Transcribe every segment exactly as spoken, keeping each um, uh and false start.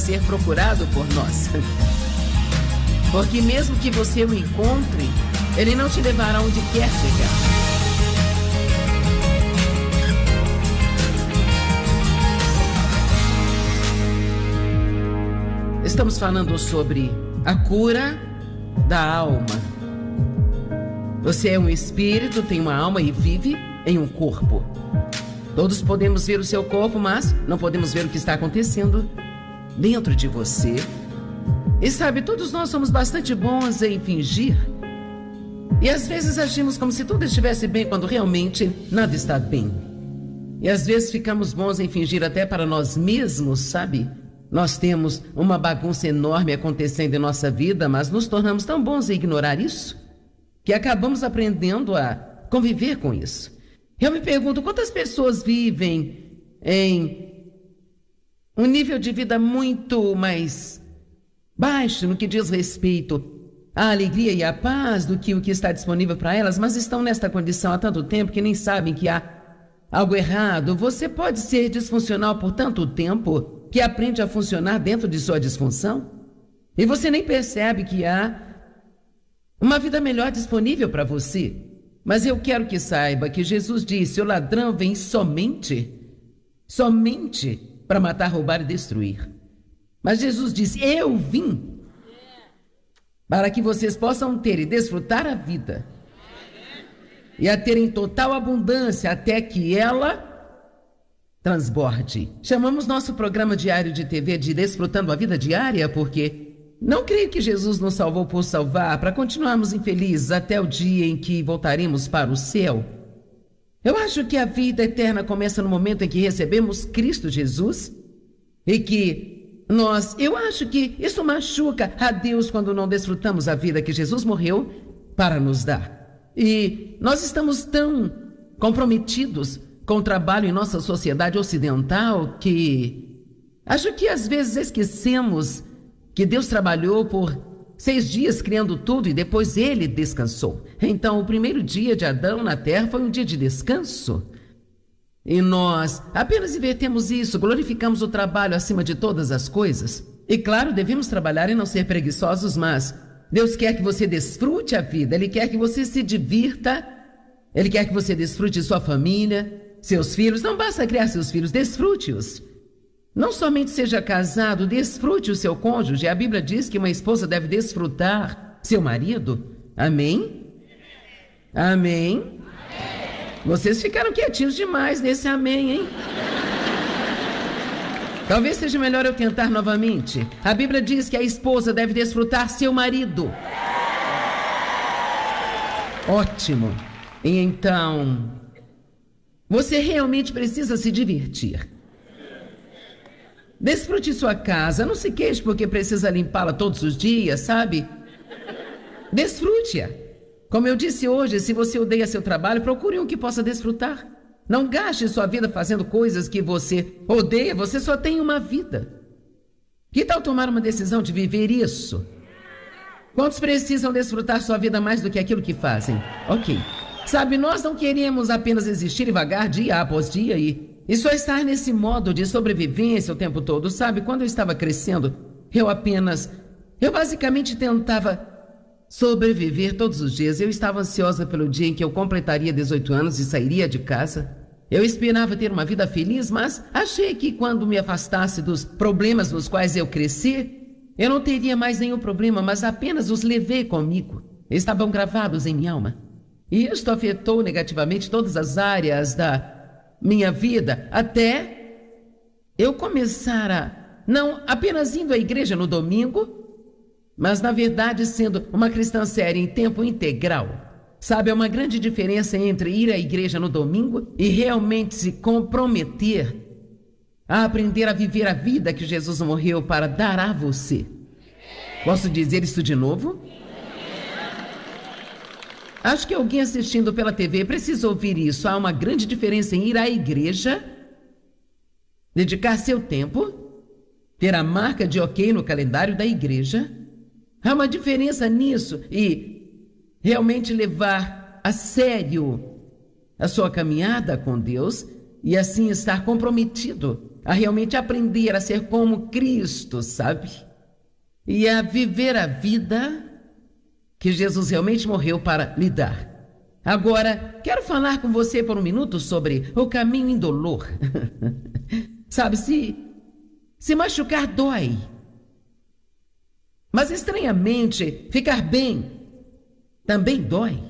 ser procurado por nós. Porque mesmo que você o encontre, ele não te levará onde quer chegar. Estamos falando sobre a cura da alma. Você é um espírito, tem uma alma e vive em um corpo. Todos podemos ver o seu corpo, mas não podemos ver o que está acontecendo dentro de você. E sabe, todos nós somos bastante bons em fingir. E às vezes agimos como se tudo estivesse bem, quando realmente nada está bem. E às vezes ficamos bons em fingir até para nós mesmos, sabe? Nós temos uma bagunça enorme acontecendo em nossa vida, mas nos tornamos tão bons em ignorar isso, que acabamos aprendendo a conviver com isso. Eu me pergunto, quantas pessoas vivem em um nível de vida muito mais baixo no que diz respeito à alegria e à paz do que o que está disponível para elas, mas estão nesta condição há tanto tempo que nem sabem que há algo errado. Você pode ser disfuncional por tanto tempo que aprende a funcionar dentro de sua disfunção, e você nem percebe que há uma vida melhor disponível para você. Mas eu quero que saiba que Jesus disse: o ladrão vem somente, somente para matar, roubar e destruir. Mas Jesus disse: eu vim para que vocês possam ter e desfrutar a vida, e a ter em total abundância, até que ela transborde. Chamamos nosso programa diário de T V de Desfrutando a Vida Diária, porque não creio que Jesus nos salvou por salvar, para continuarmos infelizes até o dia em que voltaremos para o céu. Eu acho que a vida eterna começa no momento em que recebemos Cristo Jesus, e que nós, eu acho que isso machuca a Deus quando não desfrutamos a vida que Jesus morreu para nos dar. E nós estamos tão comprometidos com o trabalho em nossa sociedade ocidental que acho que às vezes esquecemos que Deus trabalhou por seis dias criando tudo e depois ele descansou. Então o primeiro dia de Adão na terra foi um dia de descanso. E nós apenas invertemos isso, glorificamos o trabalho acima de todas as coisas. E claro, devemos trabalhar e não ser preguiçosos, mas Deus quer que você desfrute a vida, Ele quer que você se divirta, Ele quer que você desfrute sua família, seus filhos. Não basta criar seus filhos, desfrute-os. Não somente seja casado, desfrute o seu cônjuge. A Bíblia diz que uma esposa deve desfrutar seu marido. Amém? Amém? Vocês ficaram quietinhos demais nesse amém, hein? Talvez seja melhor eu tentar novamente. A Bíblia diz que a esposa deve desfrutar seu marido. Ótimo. E então, você realmente precisa se divertir. Desfrute sua casa. Não se queixe porque precisa limpá-la todos os dias, sabe? Desfrute-a. Como eu disse hoje, se você odeia seu trabalho, procure um que possa desfrutar. Não gaste sua vida fazendo coisas que você odeia. Você só tem uma vida. Que tal tomar uma decisão de viver isso? Quantos precisam desfrutar sua vida mais do que aquilo que fazem? Ok. Sabe, nós não queremos apenas existir e vagar dia após dia e, e só estar nesse modo de sobrevivência o tempo todo. Sabe, quando eu estava crescendo, eu apenas... Eu basicamente tentava sobreviver todos os dias. Eu estava ansiosa pelo dia em que eu completaria dezoito anos e sairia de casa. Eu esperava ter uma vida feliz, mas achei que quando me afastasse dos problemas nos quais eu cresci, eu não teria mais nenhum problema, mas apenas os levei comigo. Estavam gravados em minha alma. E isto afetou negativamente todas as áreas da minha vida, até eu começar a, não apenas indo à igreja no domingo, mas na verdade sendo uma cristã séria em tempo integral. Sabe, é uma grande diferença entre ir à igreja no domingo e realmente se comprometer a aprender a viver a vida que Jesus morreu para dar a você. Posso dizer isso de novo? Acho que alguém assistindo pela T V precisa ouvir isso. Há uma grande diferença em ir à igreja, dedicar seu tempo, ter a marca de ok no calendário da igreja. Há uma diferença nisso e realmente levar a sério a sua caminhada com Deus e assim estar comprometido a realmente aprender a ser como Cristo, sabe? E a viver a vida que Jesus realmente morreu para lhe dar. Agora, quero falar com você por um minuto sobre o caminho indolor. Sabe, se, se machucar dói. Mas estranhamente, ficar bem também dói.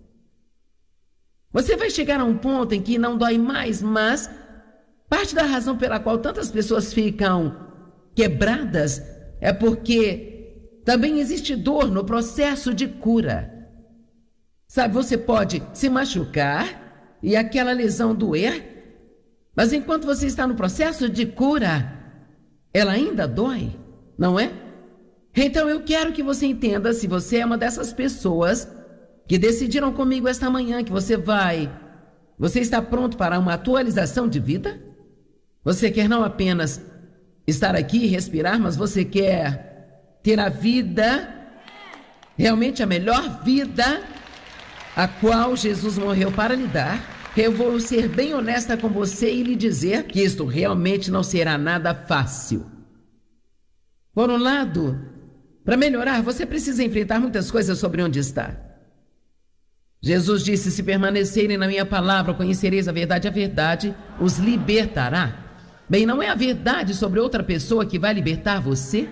Você vai chegar a um ponto em que não dói mais, mas parte da razão pela qual tantas pessoas ficam quebradas é porque também existe dor no processo de cura. Sabe, você pode se machucar e aquela lesão doer, mas enquanto você está no processo de cura, ela ainda dói, não é? Então eu quero que você entenda, se você é uma dessas pessoas que decidiram comigo esta manhã que você vai, você está pronto para uma atualização de vida? Você quer não apenas estar aqui e respirar, mas você quer ter a vida, realmente a melhor vida, a qual Jesus morreu para lhe dar. Eu vou ser bem honesta com você e lhe dizer que isto realmente não será nada fácil. Por um lado, para melhorar, você precisa enfrentar muitas coisas sobre onde está. Jesus disse: se permanecerem na minha palavra, conhecereis a verdade, a verdade os libertará. Bem, não é a verdade sobre outra pessoa que vai libertar você?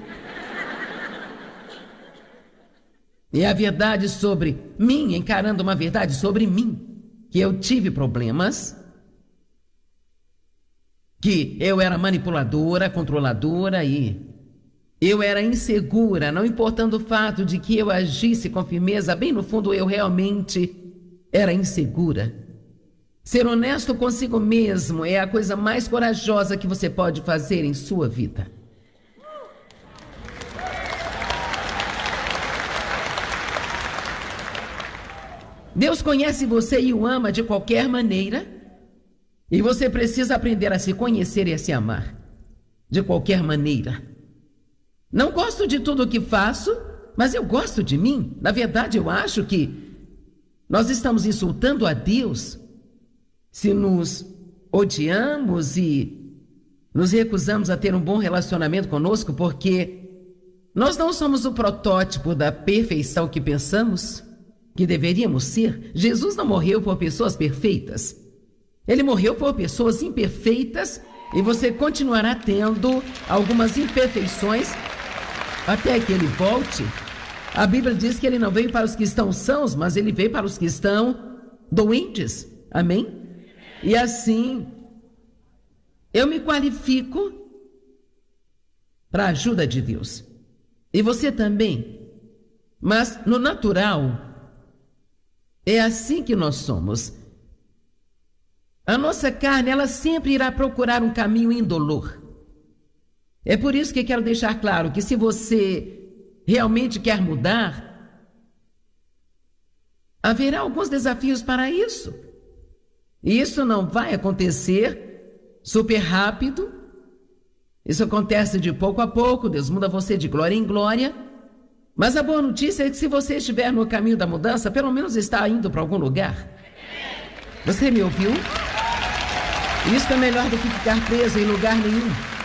É a verdade sobre mim, encarando uma verdade sobre mim, que eu tive problemas, que eu era manipuladora, controladora e eu era insegura, não importando o fato de que eu agisse com firmeza, bem no fundo eu realmente era insegura. Ser honesto consigo mesmo é a coisa mais corajosa que você pode fazer em sua vida. Deus conhece você e o ama de qualquer maneira, e você precisa aprender a se conhecer e a se amar de qualquer maneira. Não gosto de tudo o que faço, mas eu gosto de mim. Na verdade, eu acho que nós estamos insultando a Deus se nos odiamos e nos recusamos a ter um bom relacionamento conosco, porque nós não somos o protótipo da perfeição que pensamos que deveríamos ser. Jesus não morreu por pessoas perfeitas. Ele morreu por pessoas imperfeitas e você continuará tendo algumas imperfeições até que ele volte. A Bíblia diz que ele não veio para os que estão sãos, mas ele veio para os que estão doentes. Amém? E assim, eu me qualifico para a ajuda de Deus. E você também. Mas no natural, é assim que nós somos. A nossa carne, ela sempre irá procurar um caminho indolor. É por isso que quero deixar claro que se você realmente quer mudar, haverá alguns desafios para isso. E isso não vai acontecer super rápido. Isso acontece de pouco a pouco. Deus muda você de glória em glória. Mas a boa notícia é que se você estiver no caminho da mudança, pelo menos está indo para algum lugar. Você me ouviu? Isso é melhor do que ficar preso em lugar nenhum.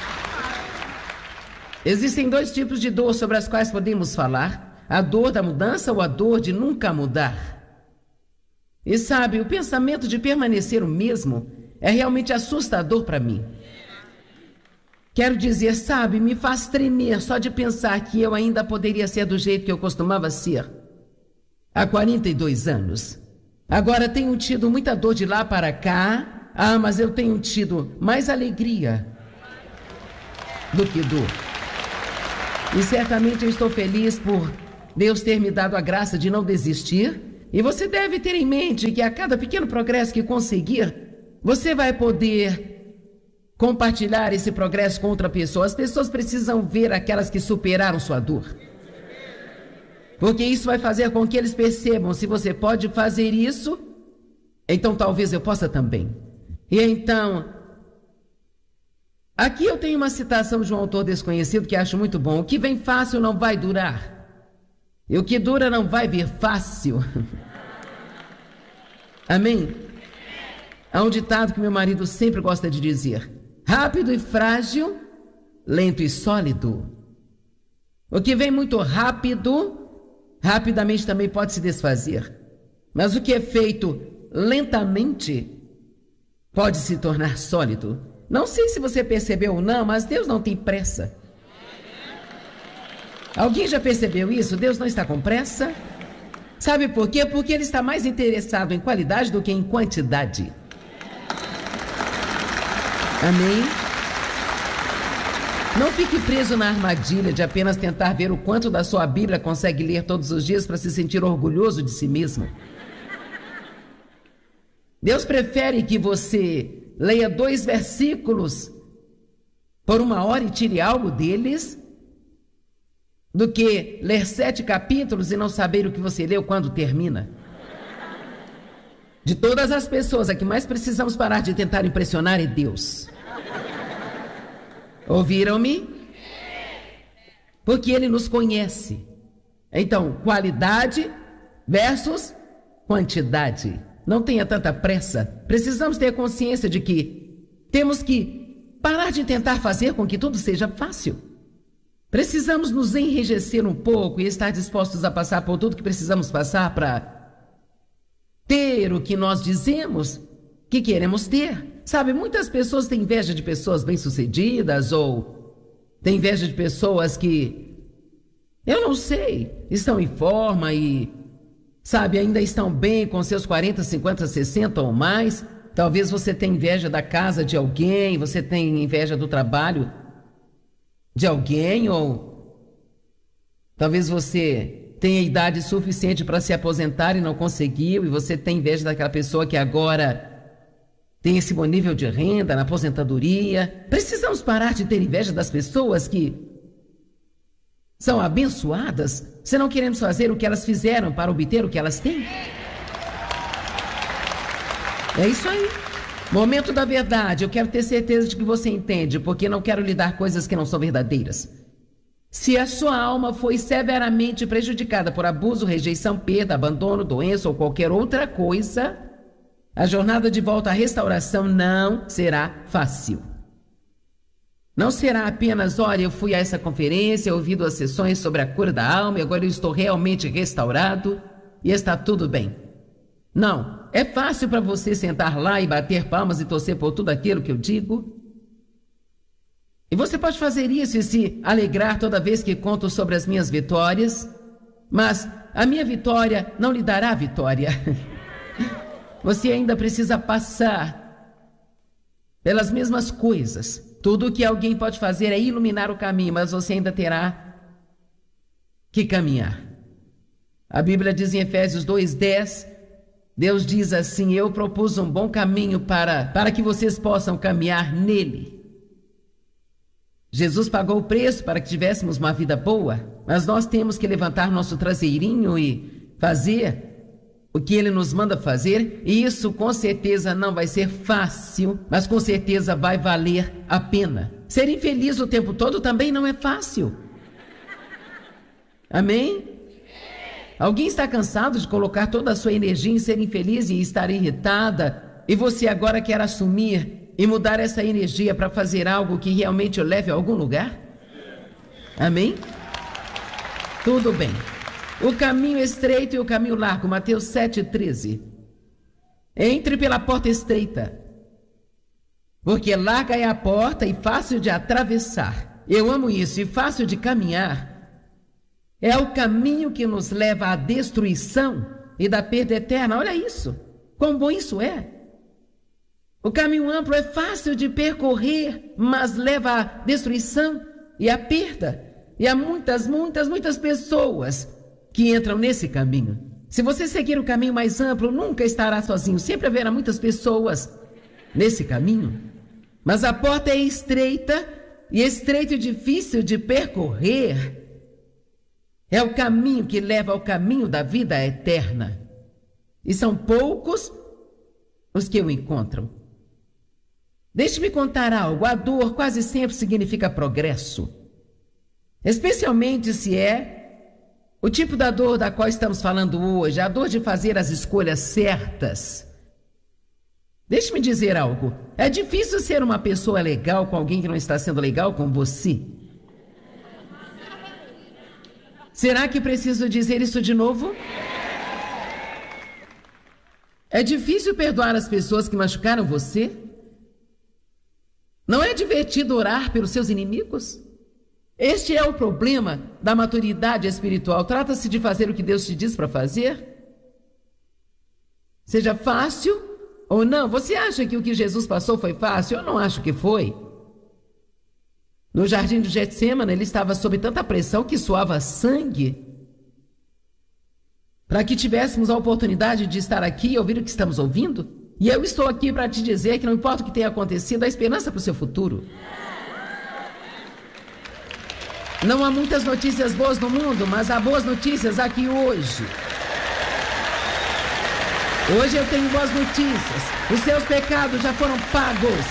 Existem dois tipos de dor sobre as quais podemos falar: a dor da mudança ou a dor de nunca mudar. E sabe, o pensamento de permanecer o mesmo é realmente assustador para mim. Quero dizer, sabe, me faz tremer só de pensar que eu ainda poderia ser do jeito que eu costumava ser há quarenta e dois anos. Agora tenho tido muita dor de lá para cá. Ah, mas eu tenho tido mais alegria do que dor. E certamente eu estou feliz por Deus ter me dado a graça de não desistir. E você deve ter em mente que a cada pequeno progresso que conseguir, você vai poder compartilhar esse progresso com outra pessoa. As pessoas precisam ver aquelas que superaram sua dor. Porque isso vai fazer com que eles percebam: se você pode fazer isso, então talvez eu possa também. E então, aqui eu tenho uma citação de um autor desconhecido que acho muito bom: o que vem fácil não vai durar, e o que dura não vai vir fácil. Amém? Há um ditado que meu marido sempre gosta de dizer: rápido e frágil, lento e sólido. O que vem muito rápido, rapidamente também pode se desfazer. Mas o que é feito lentamente pode se tornar sólido. Não sei se você percebeu ou não, mas Deus não tem pressa. Alguém já percebeu isso? Deus não está com pressa. Sabe por quê? Porque Ele está mais interessado em qualidade do que em quantidade. Amém? Não fique preso na armadilha de apenas tentar ver o quanto da sua Bíblia consegue ler todos os dias para se sentir orgulhoso de si mesmo. Deus prefere que você leia dois versículos por uma hora e tire algo deles, do que ler sete capítulos e não saber o que você leu quando termina. De todas as pessoas, a que mais precisamos parar de tentar impressionar é Deus. Ouviram-me? Porque Ele nos conhece. Então, qualidade versus quantidade. Não tenha tanta pressa. Precisamos ter consciência de que temos que parar de tentar fazer com que tudo seja fácil. Precisamos nos enrijecer um pouco e estar dispostos a passar por tudo que precisamos passar para ter o que nós dizemos que queremos ter. Sabe, muitas pessoas têm inveja de pessoas bem-sucedidas ou têm inveja de pessoas que, eu não sei, estão em forma e, sabe, ainda estão bem com seus quarenta, cinquenta, sessenta ou mais. Talvez você tenha inveja da casa de alguém, você tenha inveja do trabalho de alguém, ou talvez você tenha idade suficiente para se aposentar e não conseguiu, e você tem inveja daquela pessoa que agora tem esse bom nível de renda na aposentadoria. Precisamos parar de ter inveja das pessoas que são abençoadas, se não queremos fazer o que elas fizeram para obter o que elas têm. É isso aí. Momento da verdade. Eu quero ter certeza de que você entende, porque não quero lhe dar coisas que não são verdadeiras. Se a sua alma foi severamente prejudicada por abuso, rejeição, perda, abandono, doença ou qualquer outra coisa, a jornada de volta à restauração não será fácil. Não será apenas, olha, eu fui a essa conferência, ouvi duas sessões sobre a cura da alma e agora eu estou realmente restaurado e está tudo bem. Não, é fácil para você sentar lá e bater palmas e torcer por tudo aquilo que eu digo. E você pode fazer isso e se alegrar toda vez que conto sobre as minhas vitórias, mas a minha vitória não lhe dará vitória. Você ainda precisa passar pelas mesmas coisas. Tudo o que alguém pode fazer é iluminar o caminho, mas você ainda terá que caminhar. A Bíblia diz em Efésios dois, dez, Deus diz assim: eu propus um bom caminho para, para que vocês possam caminhar nele. Jesus pagou o preço para que tivéssemos uma vida boa, mas nós temos que levantar nosso traseirinho e fazer o que Ele nos manda fazer, e isso com certeza não vai ser fácil, mas com certeza vai valer a pena. Ser infeliz o tempo todo também não é fácil. Amém? Alguém está cansado de colocar toda a sua energia em ser infeliz e estar irritada, e você agora quer assumir e mudar essa energia para fazer algo que realmente o leve a algum lugar? Amém? Tudo bem. O caminho estreito e o caminho largo, Mateus sete, treze. Entre pela porta estreita, porque larga é a porta e fácil de atravessar. Eu amo isso, e fácil de caminhar. É o caminho que nos leva à destruição e da perda eterna. Olha isso, quão bom isso é. O caminho amplo é fácil de percorrer, mas leva à destruição e à perda. E há muitas, muitas, muitas pessoas que entram nesse caminho. Se você seguir o caminho mais amplo, nunca estará sozinho. Sempre haverá muitas pessoas nesse caminho. Mas a porta é estreita, e estreito e difícil de percorrer. É o caminho que leva ao caminho da vida eterna. E são poucos os que o encontram. Deixe-me contar algo. A dor quase sempre significa progresso. Especialmente se é o tipo da dor da qual estamos falando hoje, a dor de fazer as escolhas certas. Deixe-me dizer algo. É difícil ser uma pessoa legal com alguém que não está sendo legal com você. Será que preciso dizer isso de novo? É difícil perdoar as pessoas que machucaram você? Não é divertido orar pelos seus inimigos? Este é o problema da maturidade espiritual. Trata-se de fazer o que Deus te diz para fazer? Seja fácil ou não. Você acha que o que Jesus passou foi fácil? Eu não acho que foi. No jardim do Getsêmani, ele estava sob tanta pressão que suava sangue. Para que tivéssemos a oportunidade de estar aqui e ouvir o que estamos ouvindo. E eu estou aqui para te dizer que não importa o que tenha acontecido, há esperança para o seu futuro. Não há muitas notícias boas no mundo, mas há boas notícias aqui hoje. Hoje eu tenho boas notícias. Os seus pecados já foram pagos.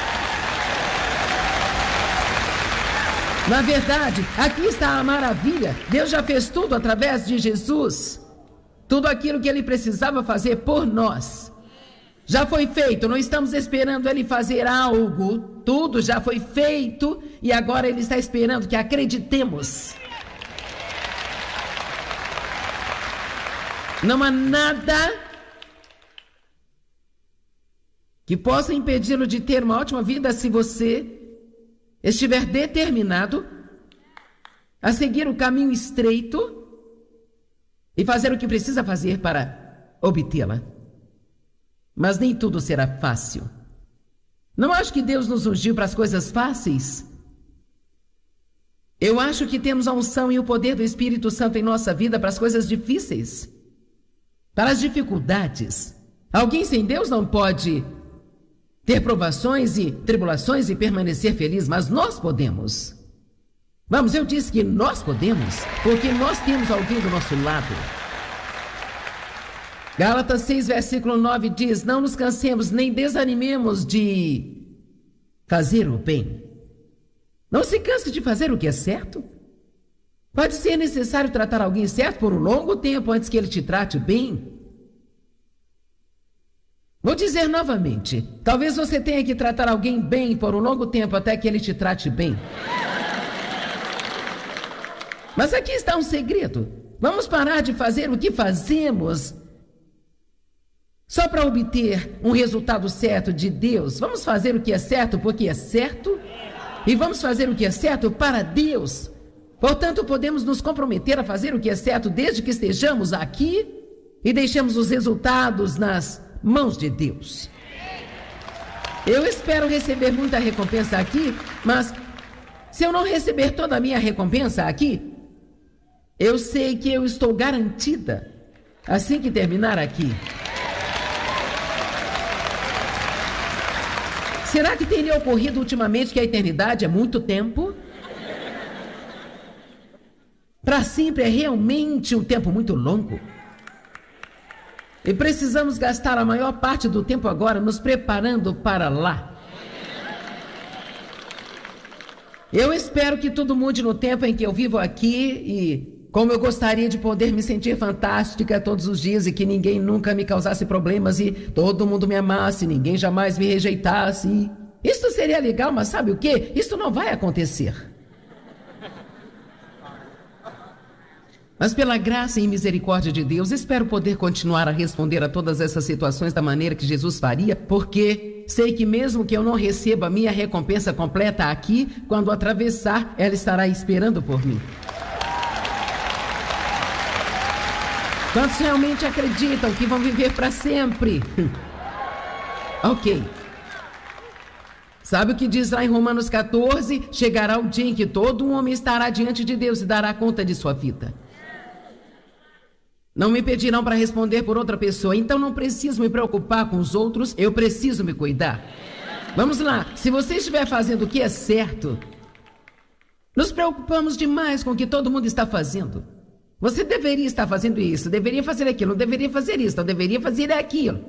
Na verdade, aqui está a maravilha. Deus já fez tudo através de Jesus. Tudo aquilo que Ele precisava fazer por nós já foi feito. Não estamos esperando Ele fazer algo. Tudo já foi feito e agora Ele está esperando que acreditemos. Não há nada que possa impedi-lo de ter uma ótima vida se você estiver determinado a seguir o caminho estreito e fazer o que precisa fazer para obtê-la. Mas nem tudo será fácil. Não acho que Deus nos ungiu para as coisas fáceis. Eu acho que temos a unção e o poder do Espírito Santo em nossa vida para as coisas difíceis, para as dificuldades. Alguém sem Deus não pode ter provações e tribulações e permanecer feliz, mas nós podemos. Vamos, eu disse que nós podemos, porque nós temos alguém do nosso lado. Gálatas seis, versículo nove diz: não nos cansemos nem desanimemos de fazer o bem. Não se canse de fazer o que é certo. Pode ser necessário tratar alguém certo por um longo tempo antes que ele te trate bem. Vou dizer novamente, talvez você tenha que tratar alguém bem por um longo tempo até que ele te trate bem. Mas aqui está um segredo. Vamos parar de fazer o que fazemos só para obter um resultado certo de Deus. Vamos fazer o que é certo porque é certo e vamos fazer o que é certo para Deus. Portanto, podemos nos comprometer a fazer o que é certo desde que estejamos aqui e deixemos os resultados nas mãos de Deus. Eu espero receber muita recompensa aqui, mas se eu não receber toda a minha recompensa aqui, eu sei que eu estou garantida assim que terminar aqui. Será que teria ocorrido ultimamente que a eternidade é muito tempo? Para sempre é realmente um tempo muito longo. E precisamos gastar a maior parte do tempo agora nos preparando para lá. Eu espero que tudo mude no tempo em que eu vivo aqui e como eu gostaria de poder me sentir fantástica todos os dias e que ninguém nunca me causasse problemas e todo mundo me amasse, ninguém jamais me rejeitasse. Isso seria legal, mas sabe o quê? Isso não vai acontecer. Mas pela graça e misericórdia de Deus, espero poder continuar a responder a todas essas situações da maneira que Jesus faria, porque sei que mesmo que eu não receba a minha recompensa completa aqui, quando atravessar, ela estará esperando por mim. Quantos realmente acreditam que vão viver para sempre? Ok. Sabe o que diz lá em Romanos catorze? Chegará o dia em que todo um homem estará diante de Deus e dará conta de sua vida. Não me pedirão para responder por outra pessoa, então não preciso me preocupar com os outros, eu preciso me cuidar. Vamos lá, se você estiver fazendo o que é certo, nos preocupamos demais com o que todo mundo está fazendo. Você deveria estar fazendo isso, deveria fazer aquilo, não deveria fazer isso, não deveria fazer aquilo.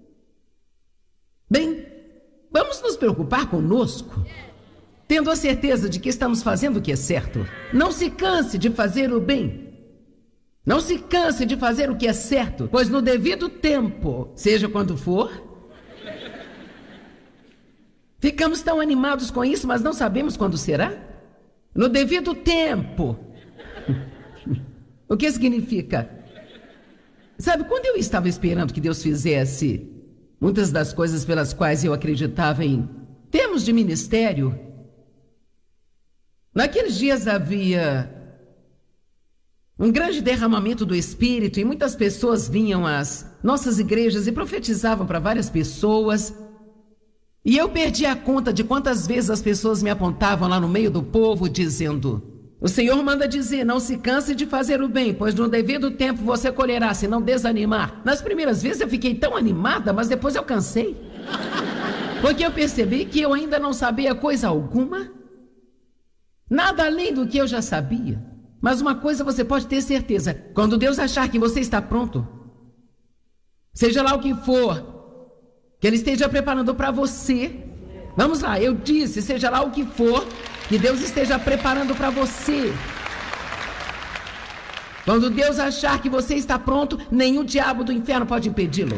Bem, vamos nos preocupar conosco, tendo a certeza de que estamos fazendo o que é certo. Não se canse de fazer o bem. Não se canse de fazer o que é certo, pois no devido tempo, seja quando for, Ficamos tão animados com isso, mas não sabemos quando será? No devido tempo. O que significa? Sabe, quando eu estava esperando que Deus fizesse muitas das coisas pelas quais eu acreditava em termos de ministério, naqueles dias havia um grande derramamento do Espírito e muitas pessoas vinham às nossas igrejas e profetizavam para várias pessoas. E eu perdi a conta de quantas vezes as pessoas me apontavam lá no meio do povo dizendo: o Senhor manda dizer, não se canse de fazer o bem, pois no devido tempo você colherá, se não desanimar. Nas primeiras vezes eu fiquei tão animada, mas depois eu cansei. Porque eu percebi que eu ainda não sabia coisa alguma. Nada além do que eu já sabia. Mas uma coisa você pode ter certeza: quando Deus achar que você está pronto, seja lá o que for que Ele esteja preparando para você, vamos lá, eu disse, seja lá o que for que Deus esteja preparando para você, quando Deus achar que você está pronto, nenhum diabo do inferno pode impedi-lo.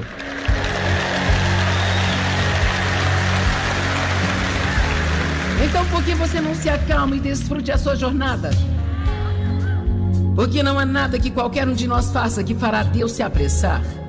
Então por que você não se acalma e desfrute a sua jornada? Porque não há nada que qualquer um de nós faça que fará Deus se apressar.